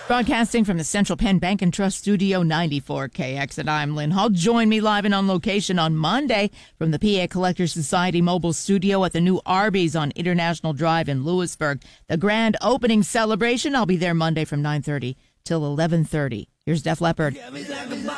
Broadcasting from the Central Penn Bank and Trust Studio 94 KX, and I'm Lynn Hall. Join me live and on location on Monday from the PA Collectors Society mobile studio at the new Arby's on International Drive in Lewisburg. The grand opening celebration. I'll be there Monday from 9:30 till 11:30. Here's Def Leppard.